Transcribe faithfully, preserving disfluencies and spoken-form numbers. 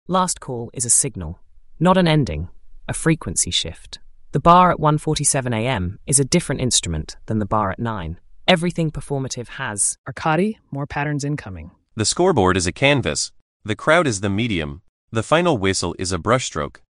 Last call is a signal, not an ending, a frequency shift. The bar at one forty-seven a m is a different instrument than the bar at nine. Everything performative has Arcadi, more patterns incoming. The scoreboard is a canvas. The crowd is the medium. The final whistle is a brushstroke.